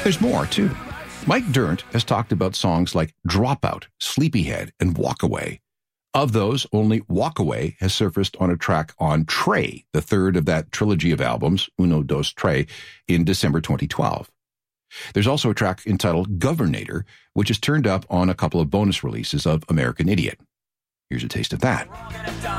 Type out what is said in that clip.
There's more, too. Mike Dirnt has talked about songs like Dropout, Sleepyhead, and Walk Away. Of those, only Walk Away has surfaced on a track on Trey, the third of that trilogy of albums, Uno, Dos, Trey, in December 2012. There's also a track entitled Governator, which is turned up on a couple of bonus releases of American Idiot. Here's a taste of that.